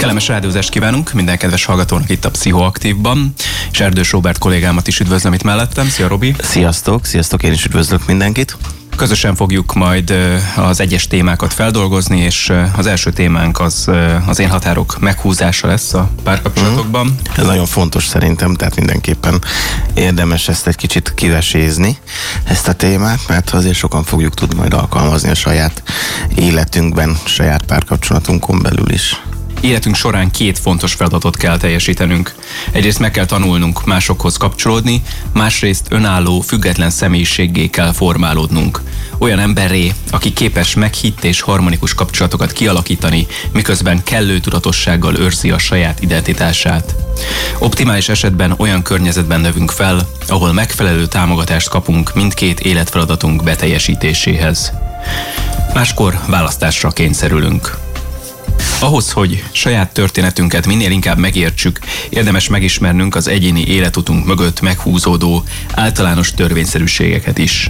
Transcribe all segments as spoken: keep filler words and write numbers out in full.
Kellemes rádiózást kívánunk minden kedves hallgatónak itt a Pszichoaktívban, és Erdős Róbert kollégámat is üdvözlöm itt mellettem. Szia, Robi! Sziasztok, sziasztok, én is üdvözlök mindenkit. Közösen fogjuk majd az egyes témákat feldolgozni, és az első témánk az az én határok meghúzása lesz a párkapcsolatokban. Mm. Ez nagyon fontos szerintem, tehát mindenképpen érdemes ezt egy kicsit kivesézni, ezt a témát, mert azért sokan fogjuk tudni majd alkalmazni a saját életünkben, saját párkapcsolatunkon belül is. Életünk során két fontos feladatot kell teljesítenünk. Egyrészt meg kell tanulnunk másokhoz kapcsolódni, másrészt önálló, független személyiséggé kell formálódnunk. Olyan emberré, aki képes meghitt és harmonikus kapcsolatokat kialakítani, miközben kellő tudatossággal őrzi a saját identitását. Optimális esetben olyan környezetben növünk fel, ahol megfelelő támogatást kapunk mindkét életfeladatunk beteljesítéséhez. Máskor választásra kényszerülünk. Ahhoz, hogy saját történetünket minél inkább megértsük, érdemes megismernünk az egyéni életutunk mögött meghúzódó általános törvényszerűségeket is.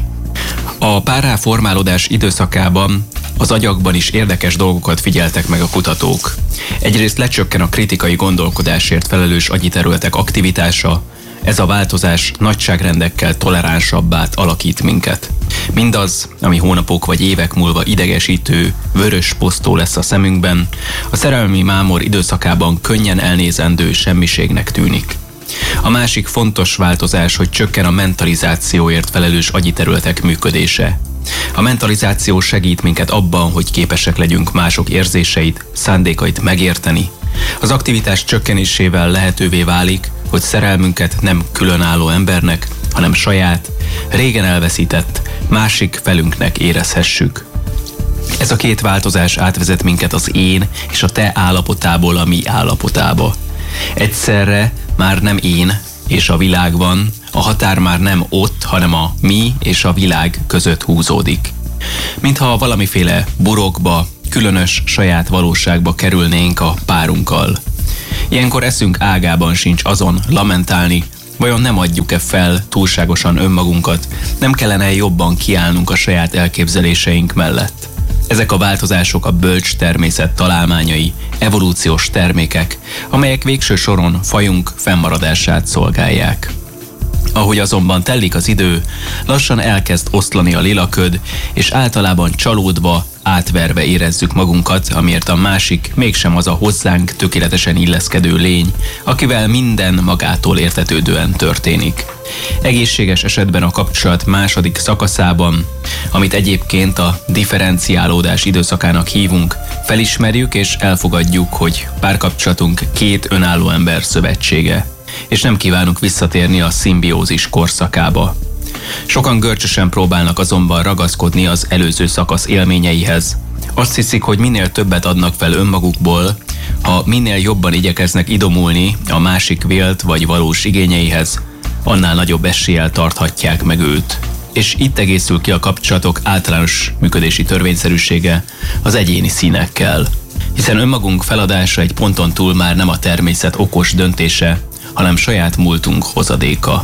A párrá formálódás időszakában az agyakban is érdekes dolgokat figyeltek meg a kutatók. Egyrészt lecsökken a kritikai gondolkodásért felelős agyi területek aktivitása, ez a változás nagyságrendekkel toleránsabbá alakít minket. Mindaz, ami hónapok vagy évek múlva idegesítő, vörös posztó lesz a szemünkben, a szerelmi mámor időszakában könnyen elnézendő semmiségnek tűnik. A másik fontos változás, hogy csökken a mentalizációért felelős agyi területek működése. A mentalizáció segít minket abban, hogy képesek legyünk mások érzéseit, szándékait megérteni. Az aktivitás csökkenésével lehetővé válik, hogy szerelmünket nem különálló embernek, hanem saját, régen elveszített, másik felünknek érezhessük. Ez a két változás átvezet minket az én és a te állapotából a mi állapotába. Egyszerre már nem én és a világ van, a határ már nem ott, hanem a mi és a világ között húzódik. Mintha valamiféle burokba, különös saját valóságba kerülnénk a párunkkal. Ilyenkor eszünk ágában sincs azon lamentálni, vajon nem adjuk-e fel túlságosan önmagunkat, nem kellene jobban kiállnunk a saját elképzeléseink mellett. Ezek a változások a bölcs természet találmányai, evolúciós termékek, amelyek végső soron fajunk fennmaradását szolgálják. Ahogy azonban telik az idő, lassan elkezd oszlani a lilaköd, és általában csalódva, átverve érezzük magunkat, amiért a másik mégsem az a hozzánk tökéletesen illeszkedő lény, akivel minden magától értetődően történik. Egészséges esetben a kapcsolat második szakaszában, amit egyébként a differenciálódás időszakának hívunk, felismerjük és elfogadjuk, hogy párkapcsolatunk két önálló ember szövetsége, és nem kívánunk visszatérni a szimbiózis korszakába. Sokan görcsösen próbálnak azonban ragaszkodni az előző szakasz élményeihez. Azt hiszik, hogy minél többet adnak fel önmagukból, ha minél jobban igyekeznek idomulni a másik vélt vagy valós igényeihez, annál nagyobb eséllyel tarthatják meg őt. És itt egészül ki a kapcsolatok általános működési törvényszerűsége az egyéni színekkel. Hiszen önmagunk feladása egy ponton túl már nem a természet okos döntése, hanem saját múltunk hozadéka.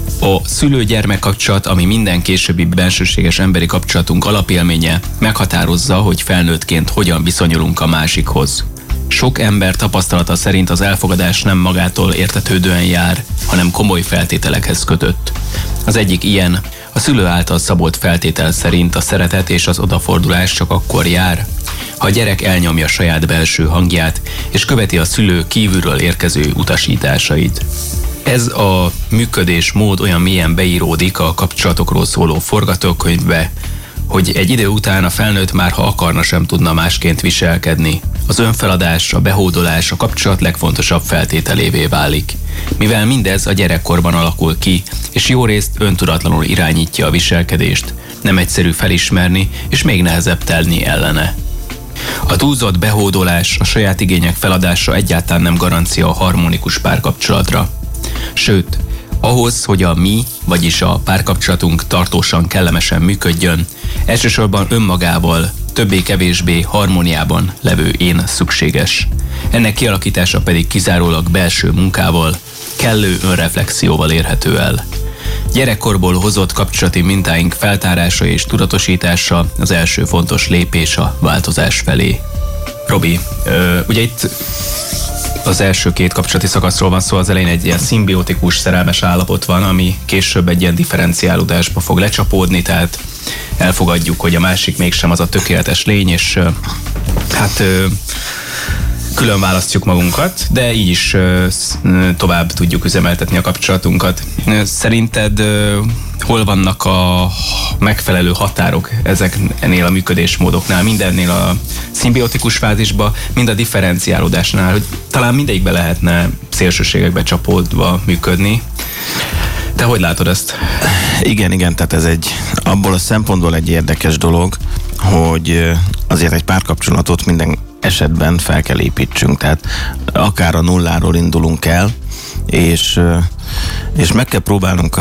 A szülő-gyermek kapcsolat, ami minden későbbi bensőséges emberi kapcsolatunk alapélménye, meghatározza, hogy felnőttként hogyan viszonyulunk a másikhoz. Sok ember tapasztalata szerint az elfogadás nem magától értetődően jár, hanem komoly feltételekhez kötött. Az egyik ilyen, a szülő által szabott feltétel szerint a szeretet és az odafordulás csak akkor jár, ha a gyerek elnyomja saját belső hangját, és követi a szülő kívülről érkező utasításait. Ez a működés mód olyan mélyen beíródik a kapcsolatokról szóló forgatókönyvbe, hogy egy idő után a felnőtt már ha akarna sem tudna másként viselkedni. Az önfeladás, a behódolás a kapcsolat legfontosabb feltételévé válik. Mivel mindez a gyerekkorban alakul ki, és jó részt öntudatlanul irányítja a viselkedést, nem egyszerű felismerni, és még nehezebb telni ellene. A túlzott behódolás, a saját igények feladása egyáltalán nem garancia a harmonikus párkapcsolatra. Sőt, ahhoz, hogy a mi, vagyis a párkapcsolatunk tartósan kellemesen működjön, elsősorban önmagával, többé-kevésbé harmóniában levő én szükséges. Ennek kialakítása pedig kizárólag belső munkával, kellő önreflexióval érhető el. Gyerekkorból hozott kapcsolati mintáink feltárása és tudatosítása az első fontos lépés a változás felé. Robi, ö, ugye itt az első két kapcsolati szakaszról van szó, az elején egy ilyen szimbiotikus szerelmes állapot van, ami később egy ilyen differenciálódásba fog lecsapódni, tehát elfogadjuk, hogy a másik mégsem az a tökéletes lény, és hát külön választjuk magunkat, de így is tovább tudjuk üzemeltetni a kapcsolatunkat. Szerinted hol vannak a megfelelő határok ezeknél a működésmódoknál, mindennél a szimbiotikus fázisban, mind a differenciálódásnál, hogy talán mindegyikbe lehetne szélsőségekbe csapódva működni. Te hogy látod ezt? Igen, igen, tehát ez egy abból a szempontból egy érdekes dolog, hogy azért egy párkapcsolatot minden esetben fel kell építsünk, tehát akár a nulláról indulunk el, és, és meg kell próbálnunk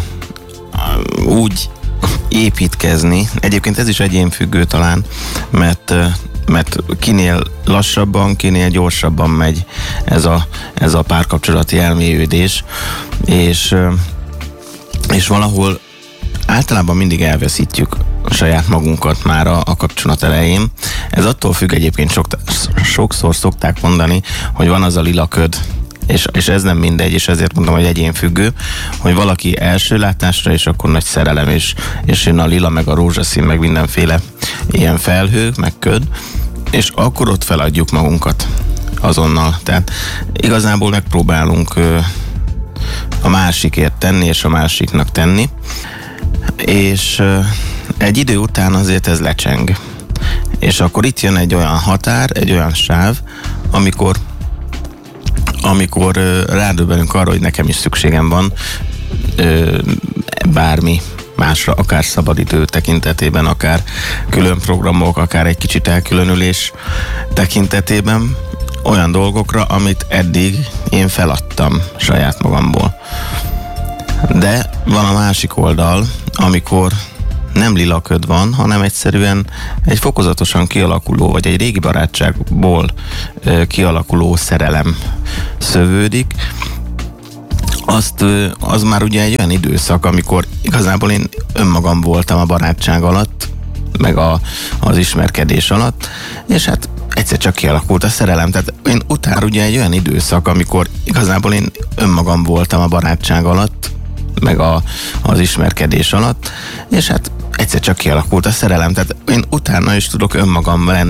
úgy építkezni, egyébként ez is egyénfüggő talán, mert, mert kinél lassabban, kinél gyorsabban megy ez a, ez a párkapcsolati elmélyődés, és, és valahol általában mindig elveszítjük saját magunkat már a, a kapcsolat elején. Ez attól függ, egyébként sok, sokszor szokták mondani, hogy van az a lila köd, és, és ez nem mindegy, és ezért mondom, hogy egyénfüggő, hogy valaki első látásra, és akkor nagy szerelem, és, és jön a lila, meg a rózsaszín, meg mindenféle ilyen felhő, meg köd, és akkor ott feladjuk magunkat azonnal. Tehát igazából megpróbálunk ö, a másikért tenni, és a másiknak tenni, és ö, egy idő után azért ez lecseng. És akkor itt jön egy olyan határ, egy olyan sáv, amikor amikor ö, rádöbbenünk arra, hogy nekem is szükségem van ö, bármi másra, akár szabadidő tekintetében, akár külön programok, akár egy kicsit elkülönülés tekintetében, olyan dolgokra, amit eddig én feladtam saját magamból. De van a másik oldal, amikor nem lila köd van, hanem egyszerűen egy fokozatosan kialakuló, vagy egy régi barátságból ö, kialakuló szerelem szövődik. Azt, ö, az már ugye egy olyan időszak, amikor igazából én önmagam voltam a barátság alatt, meg a, az ismerkedés alatt, és hát egyszer csak kialakult a szerelem. Tehát én utána ugye egy olyan időszak, amikor igazából én önmagam voltam a barátság alatt, meg a, az ismerkedés alatt, és hát egyszer csak kialakult a szerelem. Tehát én utána is tudok önmagam lenni,